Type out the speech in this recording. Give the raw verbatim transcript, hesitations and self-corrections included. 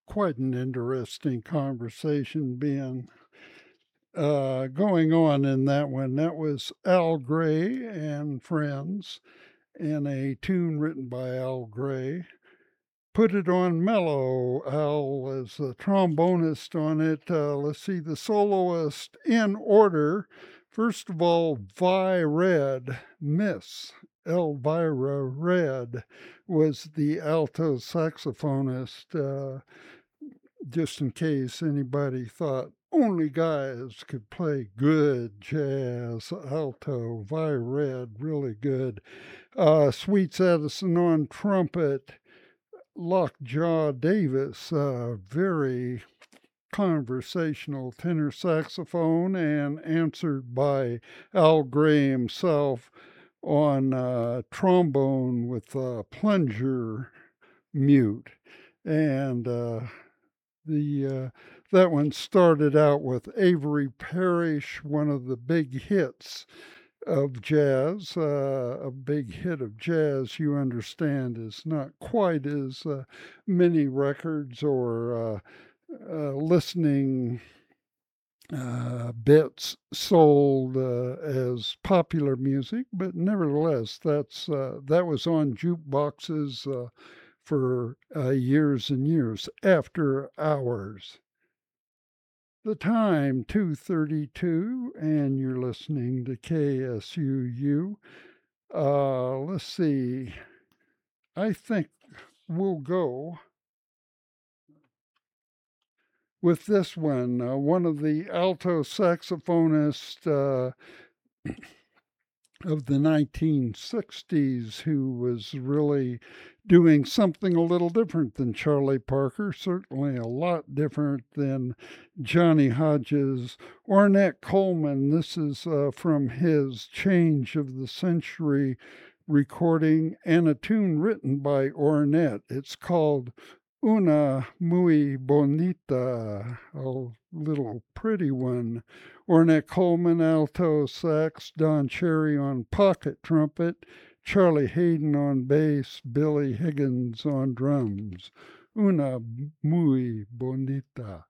quite an interesting conversation being uh, going on in that one. That was Al Gray and Friends, and a tune written by Al Gray. Put it on mellow. Al is the trombonist on it. Uh, let's see, the soloist in order. First of all, Vi Red, Miss Elvira Red, was the alto saxophonist. Uh, just in case anybody thought only guys could play good jazz, alto, Vi Red, really good. Uh, Sweets Edison on trumpet, Lockjaw Davis, uh, very conversational tenor saxophone, and answered by Al Gray himself on uh, trombone with uh, plunger mute. And uh, the uh, that one started out with Avery Parish, one of the big hits of jazz. Uh, a big hit of jazz, you understand, is not quite as uh, many records or uh, uh, listening uh, bits sold uh, as popular music, but nevertheless, that's uh, that was on jukeboxes uh, for uh, years and years. After Hours. The time two thirty-two, and you're listening to K S U U. Uh, let's see. I think we'll go with this one. Uh, one of the alto saxophonists uh, of the nineteen sixties who was really doing something a little different than Charlie Parker, certainly a lot different than Johnny Hodges. Ornette Coleman, this is uh, from his Change of the Century recording and a tune written by Ornette. It's called Una Muy Bonita, a little pretty one. Ornette Coleman, alto sax, Don Cherry on pocket trumpet, Charlie Hayden on bass, Billy Higgins on drums. Una Muy Bonita.